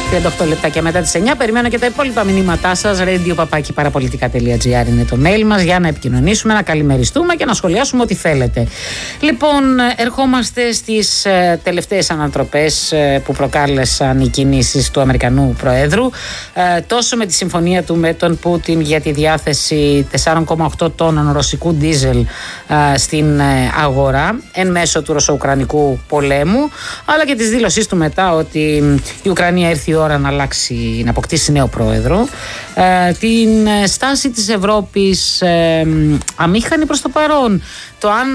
38 λεπτάκια μετά τις 9. Περιμένω και τα υπόλοιπα μηνύματά σας. radio@parapolitica.gr είναι το mail μας για να επικοινωνήσουμε, να καλημεριστούμε και να σχολιάσουμε ό,τι θέλετε. Λοιπόν, ερχόμαστε στις τελευταίες ανατροπές που προκάλεσαν οι κινήσεις του Αμερικανού Προέδρου. Τόσο με τη συμφωνία του με τον Πούτιν για τη διάθεση 4,8 τόνων ρωσικού ντίζελ στην αγορά εν μέσω του ρωσο-ουκρανικού πολέμου, αλλά και της δήλωσής του μετά ότι η Ουκρανία ήρθε η ώρα να αλλάξει, να αποκτήσει νέο πρόεδρο. Την στάση της Ευρώπης αμήχανη προς το παρόν. Το αν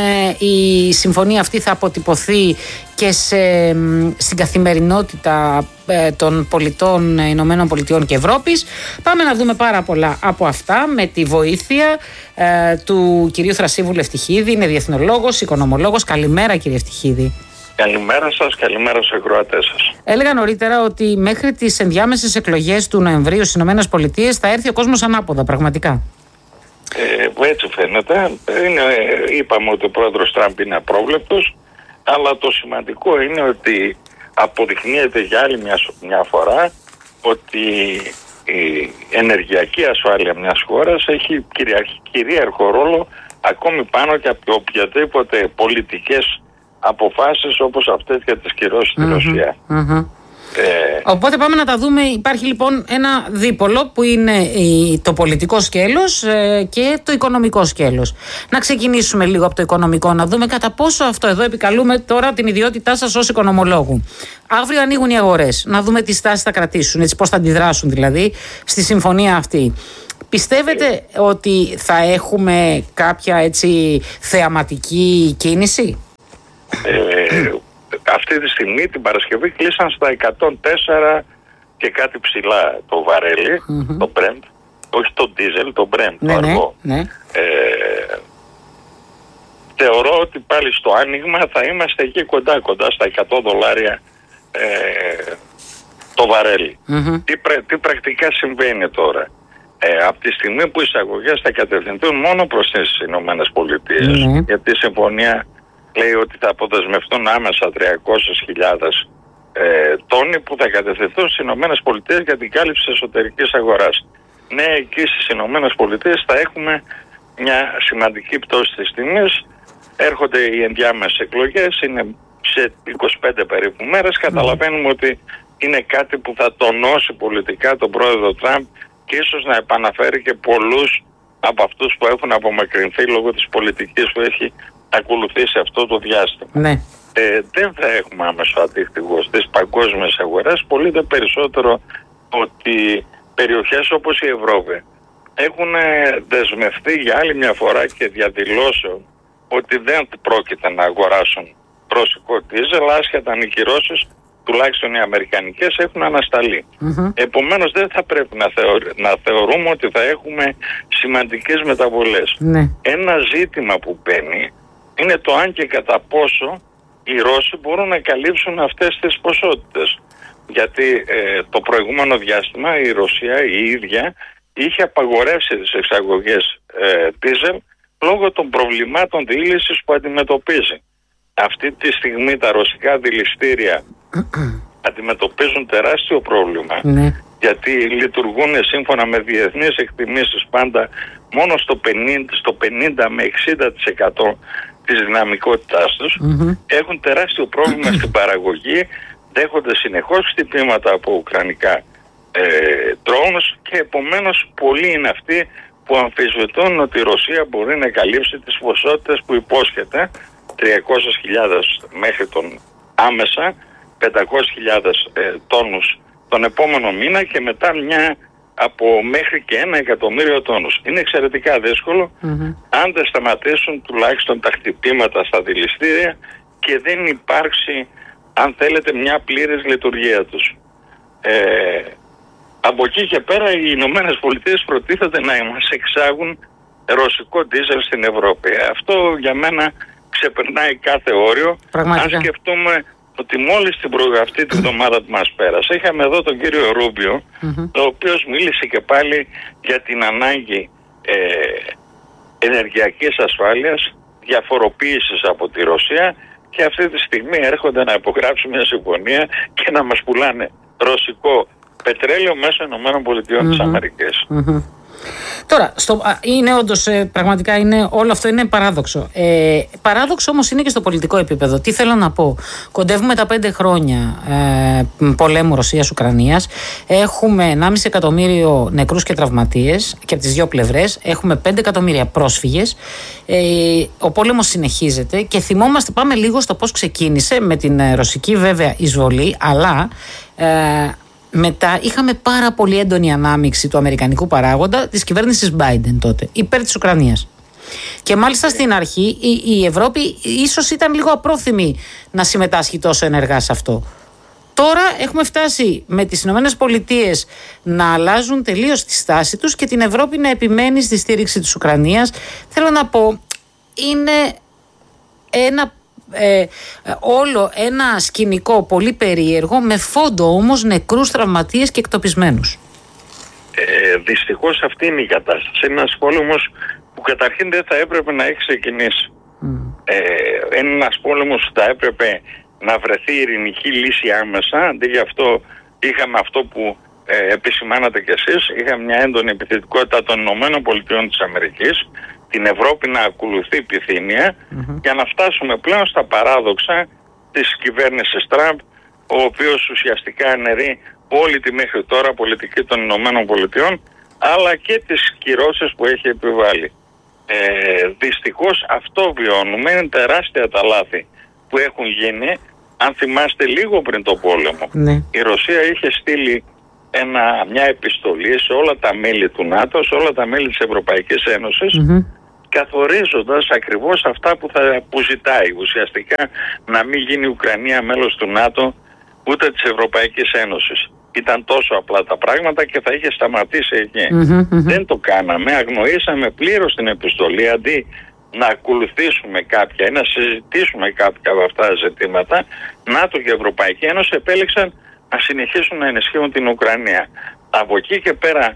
η συμφωνία αυτή θα αποτυπωθεί και στην καθημερινότητα των πολιτών Ηνωμένων Πολιτειών και Ευρώπης. Πάμε να δούμε πάρα πολλά από αυτά με τη βοήθεια του κυρίου Θρασίβου Λευτυχίδη. Είναι διεθνολόγος, οικονομολόγος. Καλημέρα, κύριε Ευτυχίδη. Καλημέρα σας, καλημέρα στους ακροατές σας. Έλεγα νωρίτερα ότι μέχρι τις ενδιάμεσες εκλογές του Νοεμβρίου στις Ηνωμένες Πολιτείες θα έρθει ο κόσμος ανάποδα, πραγματικά. Έτσι φαίνεται. Είπαμε ότι ο πρόεδρος Τραμπ είναι απρόβλεπτος, αλλά το σημαντικό είναι ότι αποδεικνύεται για άλλη μια φορά ότι η ενεργειακή ασφάλεια μιας χώρας έχει κυρίαρχο ρόλο ακόμη πάνω και από οποιαδήποτε πολιτικές αποφάσεις όπως αυτές για τις κυρώσεις στη Ρωσία. Οπότε πάμε να τα δούμε. Υπάρχει λοιπόν ένα δίπολο που είναι το πολιτικό σκέλος και το οικονομικό σκέλος. Να ξεκινήσουμε λίγο από το οικονομικό, να δούμε κατά πόσο αυτό εδώ, επικαλούμε τώρα την ιδιότητά σας ως οικονομολόγου. Αύριο ανοίγουν οι αγορές, να δούμε τι στάση θα κρατήσουν, έτσι πώς θα αντιδράσουν δηλαδή στη συμφωνία αυτή. Πιστεύετε ότι θα έχουμε κάποια έτσι θεαματική κίνηση? Αυτή τη στιγμή την Παρασκευή κλείσαν στα 104 και κάτι ψηλά το βαρέλι, το Brent, όχι το diesel, το Brent, το αργό. Θεωρώ ότι πάλι στο άνοιγμα θα είμαστε εκεί κοντά στα $100 το βαρέλι. Τι πρακτικά συμβαίνει τώρα? Από τη στιγμή που οι εισαγωγές θα κατευθυνθούν μόνο προς τις Ηνωμένες Πολιτείες, γιατί η συμφωνία λέει ότι θα αποδεσμευτούν άμεσα 300.000 τόνοι που θα κατευθυνθούν στις Ηνωμένες Πολιτείες για την κάλυψη της εσωτερικής αγοράς. Ναι, εκεί στις Ηνωμένες Πολιτείες θα έχουμε μια σημαντική πτώση της τιμής. Έρχονται οι ενδιάμεσες εκλογές, είναι σε 25 περίπου μέρες. Καταλαβαίνουμε ότι είναι κάτι που θα τονώσει πολιτικά τον πρόεδρο Τραμπ και ίσως να επαναφέρει και πολλούς από αυτούς που έχουν απομακρυνθεί λόγω της πολιτικής που έχει ακολουθήσει αυτό το διάστημα. Δεν θα έχουμε άμεσο αντίκτυπο στις παγκόσμιες αγορές, πολύ δε περισσότερο ότι περιοχές όπως η Ευρώπη έχουν δεσμευτεί για άλλη μια φορά και διαδηλώσεων ότι δεν πρόκειται να αγοράσουν ρωσικό ντίζελ, άσχετα αν οι κυρώσεις, τουλάχιστον οι αμερικανικές, έχουν ανασταλεί. Επομένως δεν θα πρέπει να θεωρούμε ότι θα έχουμε σημαντικές μεταβολές. Ένα ζήτημα που μπαίνει είναι το αν και κατά πόσο οι Ρώσοι μπορούν να καλύψουν αυτές τις ποσότητες. Γιατί το προηγούμενο διάστημα η Ρωσία η ίδια είχε απαγορεύσει τις εξαγωγές ντίζελ λόγω των προβλημάτων διήλυσης που αντιμετωπίζει. Αυτή τη στιγμή τα ρωσικά δηληστήρια αντιμετωπίζουν τεράστιο πρόβλημα, γιατί λειτουργούν σύμφωνα με διεθνείς εκτιμήσεις πάντα μόνο στο 50 με 60% της δυναμικότητάς τους. Έχουν τεράστιο πρόβλημα στην παραγωγή, δέχονται συνεχώς χτυπήματα από ουκρανικά drones και επομένως πολλοί είναι αυτοί που αμφισβητούν ότι η Ρωσία μπορεί να καλύψει τις ποσότητες που υπόσχεται, 300.000 μέχρι τον άμεσα, 500.000 τόνους τον επόμενο μήνα και μετά μια από μέχρι και 1 εκατομμύριο τόνους. Είναι εξαιρετικά δύσκολο αν δεν σταματήσουν τουλάχιστον τα χτυπήματα στα δηληστήρια και δεν υπάρξει, αν θέλετε, μια πλήρης λειτουργία τους. Από εκεί και πέρα οι Ηνωμένες Πολιτείες προτίθεται να μας εξάγουν ρωσικό ντίζελ στην Ευρώπη. Αυτό για μένα ξεπερνάει κάθε όριο. Πραγματικά. Αν σκεφτούμε ότι μόλις αυτή τη βδομάδα που μας πέρασε είχαμε εδώ τον κύριο Ρούμπιο, ο οποίος μίλησε και πάλι για την ανάγκη ενεργειακής ασφάλειας, διαφοροποίησης από τη Ρωσία, και αυτή τη στιγμή έρχονται να υπογράψουν μια συμφωνία και να μας πουλάνε ρωσικό πετρέλαιο μέσω ΗΠΑ της Αμερικής. Τώρα, είναι όντως, πραγματικά όλο αυτό είναι παράδοξο. Παράδοξο όμως είναι και στο πολιτικό επίπεδο. Τι θέλω να πω? Κοντεύουμε τα 5 χρόνια πολέμου Ρωσίας-Ουκρανίας. Έχουμε 1,5 εκατομμύριο νεκρούς και τραυματίες και από τις δύο πλευρές. Έχουμε 5 εκατομμύρια πρόσφυγες. Ο πόλεμος συνεχίζεται και θυμόμαστε, πάμε λίγο στο πώς ξεκίνησε με την ρωσική βέβαια εισβολή, αλλά μετά είχαμε πάρα πολύ έντονη ανάμειξη του αμερικανικού παράγοντα της κυβέρνησης Biden τότε, υπέρ της Ουκρανίας. Και μάλιστα στην αρχή η Ευρώπη ίσως ήταν λίγο απρόθυμη να συμμετάσχει τόσο ενεργά σε αυτό. Τώρα έχουμε φτάσει με τις Ηνωμένες Πολιτείες να αλλάζουν τελείως τη στάση τους και την Ευρώπη να επιμένει στη στήριξη της Ουκρανίας. Θέλω να πω, είναι όλο ένα σκηνικό πολύ περίεργο, με φόντο όμως νεκρούς, τραυματίες και εκτοπισμένους. Δυστυχώς αυτή είναι η κατάσταση. Είναι ένας πόλεμος που καταρχήν δεν θα έπρεπε να έχει ξεκινήσει. Είναι ένας πόλεμος που θα έπρεπε να βρεθεί ειρηνική λύση άμεσα. Αντί για αυτό είχαμε αυτό που επισημάνατε κι εσείς. Είχαμε μια έντονη επιθετικότητα των ΗΠΑ, την Ευρώπη να ακολουθεί πυθύνια, για να φτάσουμε πλέον στα παράδοξα της κυβέρνησης Τραμπ, ο οποίος ουσιαστικά αναιρεί όλη τη μέχρι τώρα πολιτική των ΗΠΑ, αλλά και τις κυρώσεις που έχει επιβάλει. Δυστυχώς αυτό βιώνουμε. Είναι τεράστια τα λάθη που έχουν γίνει. Αν θυμάστε, λίγο πριν το πόλεμο, η Ρωσία είχε στείλει μια επιστολή σε όλα τα μέλη του ΝΑΤΟ, σε όλα τα μέλη της Ευρωπαϊκής Ένωσης, καθορίζοντας ακριβώς αυτά που ζητάει. Ουσιαστικά να μην γίνει η Ουκρανία μέλος του ΝΑΤΟ ούτε της Ευρωπαϊκής Ένωσης. Ήταν τόσο απλά τα πράγματα και θα είχε σταματήσει εκεί. Δεν το κάναμε, αγνοήσαμε πλήρως την επιστολή. Αντί να ακολουθήσουμε κάποια ή να συζητήσουμε κάποια από αυτά τα ζητήματα, ΝΑΤΟ και Ευρωπαϊκή Ένωση επέλεξαν να συνεχίσουν να ενισχύουν την Ουκρανία. Από εκεί και πέρα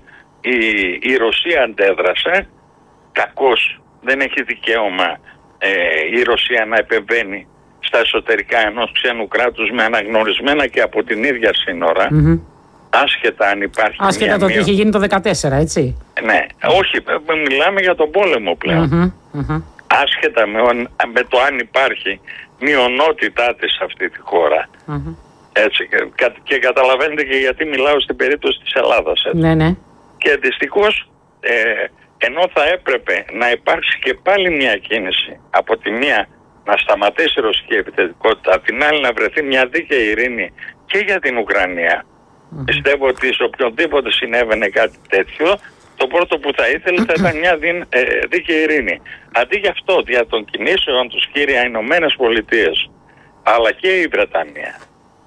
η Ρωσία αντέδρασε. Κακώς, δεν έχει δικαίωμα η Ρωσία να επεμβαίνει στα εσωτερικά ενός ξένου κράτους με αναγνωρισμένα και από την ίδια σύνορα. Άσχετα αν υπάρχει άσχετα το τι είχε γίνει το 2014, έτσι. Ναι, όχι, μιλάμε για τον πόλεμο πλέον. Άσχετα με το αν υπάρχει μειονότητά της σε αυτή τη χώρα. Έτσι, και καταλαβαίνετε και γιατί μιλάω στην περίπτωση της Ελλάδας. Ναι. Και δυστυχώς, ενώ θα έπρεπε να υπάρξει και πάλι μια κίνηση, από τη μία να σταματήσει η ρωσική επιθετικότητα, από την άλλη να βρεθεί μια δίκαιη ειρήνη και για την Ουκρανία. Πιστεύω ότι σε οποιονδήποτε συνέβαινε κάτι τέτοιο, το πρώτο που θα ήθελε θα ήταν μια δίκαιη ειρήνη. Αντί για αυτό, δια των κινήσεων τους, κύρια, Ηνωμένες Πολιτείες, αλλά και η Βρετανία,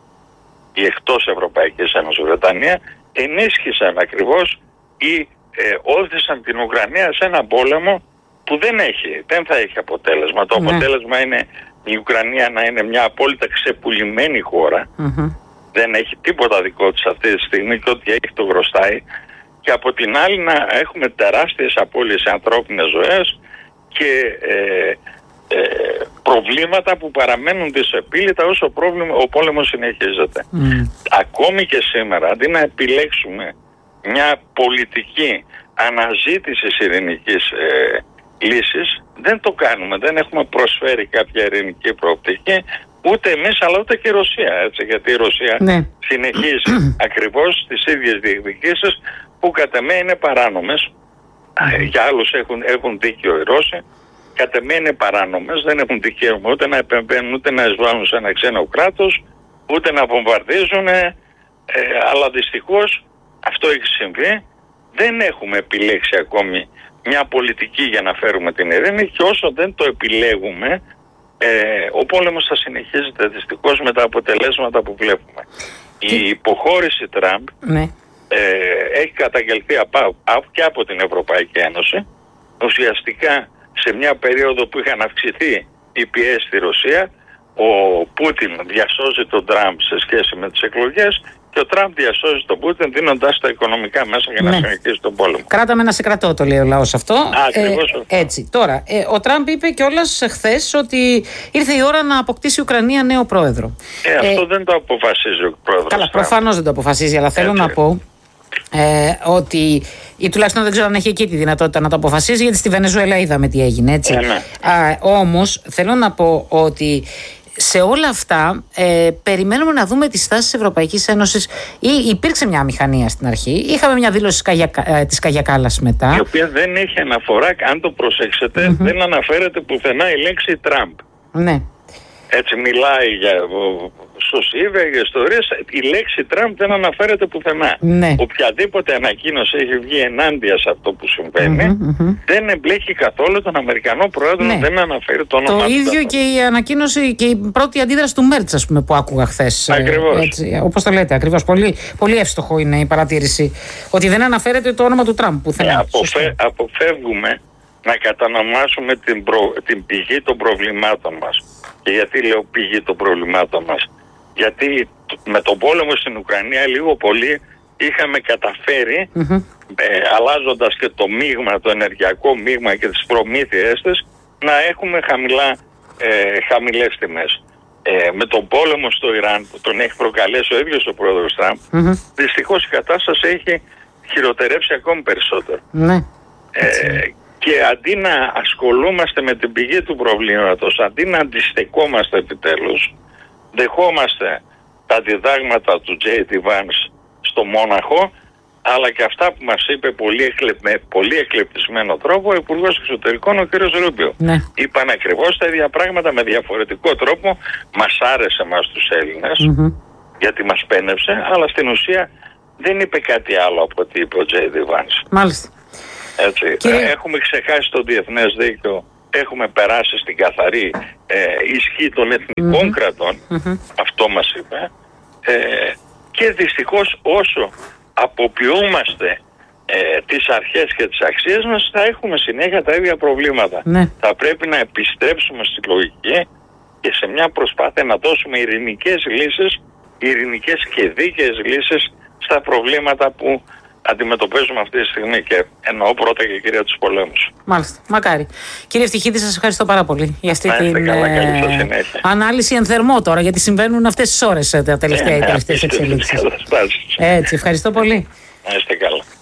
η εκτός Ευρωπαϊκής Ένωσης Βρετανία, ενίσχυσαν ακριβώς ή όθησαν την Ουκρανία σε ένα πόλεμο που δεν θα έχει αποτέλεσμα. Το αποτέλεσμα είναι η Ουκρανία να είναι μια απόλυτα ξεπουλημένη χώρα. Δεν έχει τίποτα δικό της αυτή τη στιγμή και ό,τι έχει το χρωστάει. Και από την άλλη να έχουμε τεράστιες απώλειες σε ανθρώπινες ζωές και προβλήματα που παραμένουν δυσεπίλητα όσο ο πόλεμος συνεχίζεται. Ακόμη και σήμερα, αντί να επιλέξουμε μια πολιτική αναζήτησης ειρηνικής λύσης, δεν το κάνουμε. Δεν έχουμε προσφέρει κάποια ειρηνική προοπτική, ούτε εμείς αλλά ούτε και η Ρωσία. Έτσι, γιατί η Ρωσία συνεχίζει ακριβώς τις ίδιες διεκδικήσεις που κατ' εμέ είναι παράνομες. Για άλλους έχουν δίκιο οι Ρώσοι. Κατ' εμέ είναι παράνομες. Δεν έχουν δικαίωμα ούτε να επεμβαίνουν, ούτε να εισβάλλουν σε ένα ξένο κράτος, ούτε να βομβαρδίζουν. Αλλά δυστυχώς αυτό έχει συμβεί. Δεν έχουμε επιλέξει ακόμη μια πολιτική για να φέρουμε την ειρήνη και όσο δεν το επιλέγουμε, ο πόλεμος θα συνεχίζεται δυστυχώς με τα αποτελέσματα που βλέπουμε. Η υποχώρηση Τραμπ έχει καταγγελθεί και από την Ευρωπαϊκή Ένωση. Ουσιαστικά σε μια περίοδο που είχαν αυξηθεί οι πιέσεις στη Ρωσία, ο Πούτιν διασώζει τον Τραμπ σε σχέση με τις εκλογές και ο Τραμπ διασώζει τον Πούτιν δίνοντάς τα οικονομικά μέσα για να συνεχίσει τον πόλεμο. Κράταμε να σε κρατώ, το λέει ο λαός αυτό. Ακριβώς. Έτσι. Τώρα, ο Τραμπ είπε κιόλας χθες ότι ήρθε η ώρα να αποκτήσει η Ουκρανία νέο πρόεδρο. Αυτό δεν το αποφασίζει ο πρόεδρος. Καλά, προφανώς δεν το αποφασίζει, αλλά θέλω να πω ότι, ή τουλάχιστον δεν ξέρω αν έχει εκεί τη δυνατότητα να το αποφασίζει, γιατί στη Βενεζουέλα είδαμε τι έγινε, έτσι. Όμως θέλω να πω ότι σε όλα αυτά περιμένουμε να δούμε τη στάση της Ευρωπαϊκής Ένωσης. Υπήρξε μια αμηχανία στην αρχή, είχαμε μια δήλωση της Καγιακάλας μετά, η οποία δεν έχει αναφορά, αν το προσέξετε, δεν αναφέρεται πουθενά η λέξη Τραμπ. Ναι. Έτσι μιλάει για σωσίβια, για ιστορίες. Η λέξη Τραμπ δεν αναφέρεται πουθενά. Ναι. Οποιαδήποτε ανακοίνωση έχει βγει ενάντια σε αυτό που συμβαίνει, δεν εμπλέκει καθόλου τον Αμερικανό πρόεδρο, δεν αναφέρει το όνομα του. Το ίδιο και η ανακοίνωση και η πρώτη αντίδραση του Μέρτς, ας πούμε, που άκουγα χθες. Ακριβώς. Όπως το λέτε, ακριβώς. Πολύ, πολύ εύστοχο είναι η παρατήρηση ότι δεν αναφέρεται το όνομα του Τραμπ πουθενά. Αποφεύγουμε να κατανομάσουμε την πηγή των προβλημάτων μας. Και γιατί λέω πηγή των προβλημάτων μας? Γιατί με τον πόλεμο στην Ουκρανία λίγο πολύ είχαμε καταφέρει, αλλάζοντας και το μείγμα, το ενεργειακό μείγμα και τις προμήθειές της, να έχουμε χαμηλές τιμές. Με τον πόλεμο στο Ιράν που τον έχει προκαλέσει ο ίδιος ο πρόεδρος Τραμπ, δυστυχώς η κατάσταση έχει χειροτερέψει ακόμη περισσότερο. Και αντί να ασχολούμαστε με την πηγή του προβλήματος, αντί να αντιστεκόμαστε επιτέλους, δεχόμαστε τα διδάγματα του J.D. Vance στο Μόναχο, αλλά και αυτά που μας είπε με πολύ εκλεπτισμένο τρόπο ο Υπουργός Εξωτερικών, ο κ. Ρούμπιο. Είπαν ακριβώς τα ίδια πράγματα με διαφορετικό τρόπο. Μας άρεσε εμάς τους Έλληνες, γιατί μας πένευσε, αλλά στην ουσία δεν είπε κάτι άλλο από ό,τι είπε ο J.D. Vance. Μάλιστα. Έτσι. Έχουμε ξεχάσει το διεθνές δίκαιο, έχουμε περάσει στην καθαρή ισχύ των εθνικών κρατών, αυτό μας είπε, και δυστυχώς όσο αποποιούμαστε τις αρχές και τις αξίες μας, θα έχουμε συνέχεια τα ίδια προβλήματα. Θα πρέπει να επιστρέψουμε στη λογική και σε μια προσπάθεια να δώσουμε ειρηνικές και δίκαιες λύσεις στα προβλήματα που αντιμετωπίζουμε αυτή τη στιγμή, και εννοώ πρώτα και κυρία τους πολέμους. Μάλιστα. Μακάρι. Κύριε Ευτυχίδη, σας ευχαριστώ πάρα πολύ για αυτή την ανάλυση εν θερμό τώρα, γιατί συμβαίνουν αυτές τις ώρες οι τελευταίες εξελίξεις. Έτσι, ευχαριστώ πολύ. Να είστε καλά.